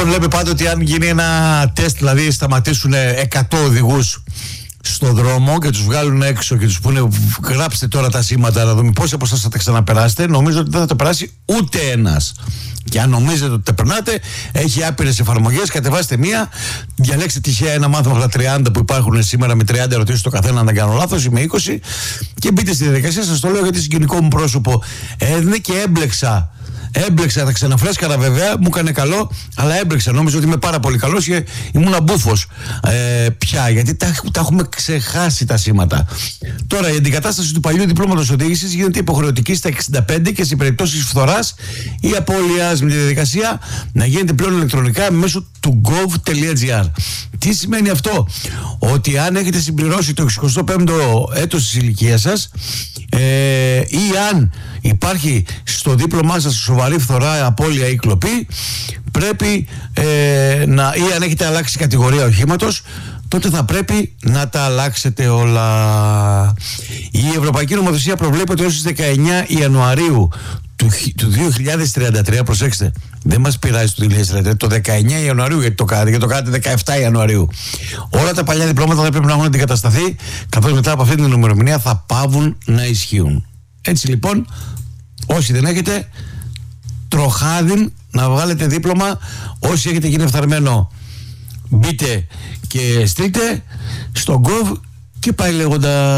Λοιπόν, λέμε πάντα ότι αν γίνει ένα τεστ, δηλαδή σταματήσουν 100 οδηγούς στο δρόμο και τους βγάλουν έξω και τους πούνε γράψτε τώρα τα σήματα να δούμε πόσοι από εσάς θα τα ξαναπεράσετε, νομίζω ότι δεν θα τα περάσει ούτε ένας. Και αν νομίζετε ότι τα περνάτε, έχει άπειρες εφαρμογές. Κατεβάστε μία, διαλέξτε τυχαία ένα μάθημα από τα 30 που υπάρχουν σήμερα με 30 ερωτήσεις το καθένα, αν δεν κάνω λάθος, ή με 20, και μπείτε στη διαδικασία. Σας το λέω γιατί συγκινικό μου πρόσωπο έδινε και έμπλεξα. Τα ξαναφρέσκαρα βέβαια, μου έκανε καλό, αλλά έμπλεξα. Νόμιζα ότι είμαι πάρα πολύ καλός και ήμουν αμπούφος πια, γιατί τα έχουμε ξεχάσει τα σήματα. Τώρα, η αντικατάσταση του παλιού διπλώματος οδήγησης γίνεται υποχρεωτική στα 65 και σε περιπτώσεις φθοράς ή απώλειας, με τη διαδικασία να γίνεται πλέον ηλεκτρονικά μέσω του gov.gr. Τι σημαίνει αυτό? Ότι αν έχετε συμπληρώσει το 65ο έτος της ηλικίας σας ή αν υπάρχει στο δίπλωμά σας σοβαρή φθορά, απώλεια ή κλοπή, πρέπει ή αν έχετε αλλάξει κατηγορία οχήματος, τότε θα πρέπει να τα αλλάξετε όλα. Η Ευρωπαϊκή Νομοθεσία προβλέπει ότι έως τις 19 Ιανουαρίου του 2033, προσέξτε, δεν μας πειράζει το 2033, το 19 Ιανουαρίου, γιατί το κάνετε 17 Ιανουαρίου. Όλα τα παλιά διπλώματα θα πρέπει να έχουν αντικατασταθεί, καθώς μετά από αυτή την ημερομηνία θα πάβουν να ισχύουν. Έτσι λοιπόν, όσοι δεν έχετε, τροχάδιν να βγάλετε δίπλωμα. Όσοι έχετε γίνει εφθαρμένο, μπείτε και στείλτε στο gov και πάει λέγοντα.